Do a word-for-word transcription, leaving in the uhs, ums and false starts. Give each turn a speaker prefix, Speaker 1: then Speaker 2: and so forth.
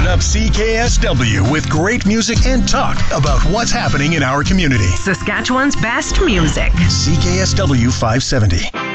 Speaker 1: Turn up C K S W with great music and talk about what's happening in our community.
Speaker 2: Saskatchewan's best music.
Speaker 1: C K S W five seventy.